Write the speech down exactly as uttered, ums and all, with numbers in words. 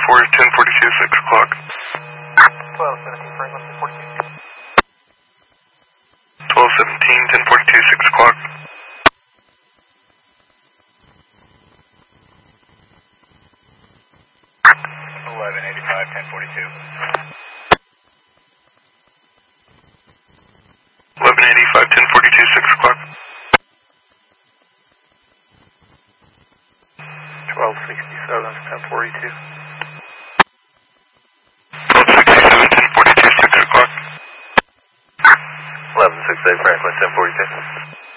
for ten forty-two, six o'clock. twelve seventeen Franklin, ten forty-two. twelve seventeen, ten forty-two, six o'clock. eleven eighty-five, ten forty-two. eleven eighty-five, ten forty-two, six o'clock. twelve sixty-seven, ten forty-two. twelve sixty-seven, ten forty-two, six o'clock. eleven sixty-eight Franklin, ten forty-two.